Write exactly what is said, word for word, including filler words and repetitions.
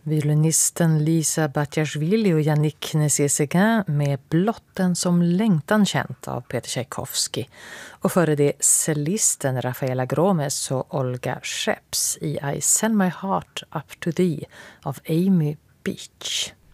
Violinisten Lisa Batiashvili och Yannick Nézet-Séguin med Blotten som längtan, känt av Peter Tchaikovsky. Och före det cellisten Rafaela Gromes och Olga Scheps i I Send My Heart Up To Thee av Amy Beach.